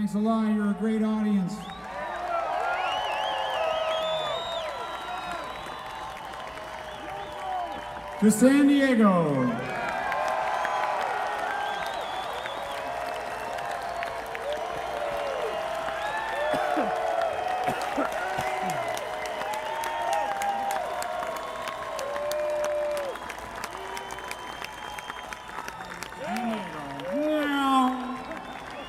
Thanks a lot. You're a great audience. To San Diego.